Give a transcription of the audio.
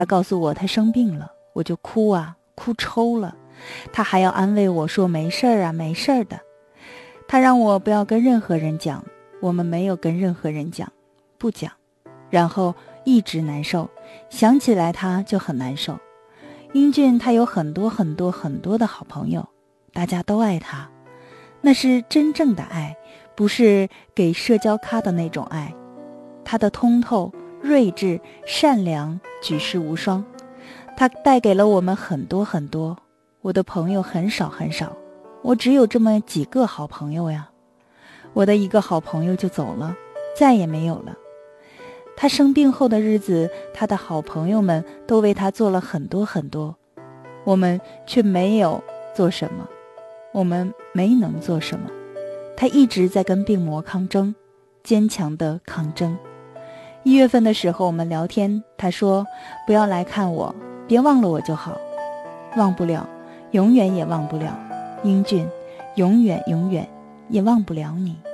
他告诉我他生病了，我就哭啊，哭抽了。他还要安慰我说没事儿啊，没事儿的。他让我不要跟任何人讲，我们没有跟任何人讲，不讲。然后一直难受，想起来他就很难受。英俊他有很多很多很多的好朋友，大家都爱他，那是真正的爱，不是给社交咖的那种爱。他的通透、睿智、善良，举世无双。他带给了我们很多很多。我的朋友很少很少，我只有这么几个好朋友呀。我的一个好朋友就走了，再也没有了。他生病后的日子，他的好朋友们都为他做了很多很多，我们却没有做什么，我们没能做什么。他一直在跟病魔抗争，坚强的抗争。1月份的时候我们聊天，他说不要来看我，别忘了我就好。忘不了，永远也忘不了。英俊，永远永远也忘不了你。